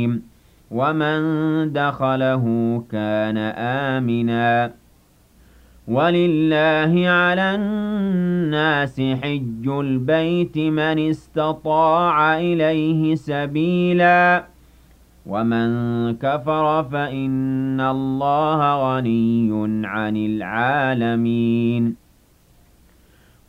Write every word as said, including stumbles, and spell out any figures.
ومن دخله كان آمنا ولله على الناس حج البيت من استطاع إليه سبيلا ومن كفر فإن الله غني عن العالمين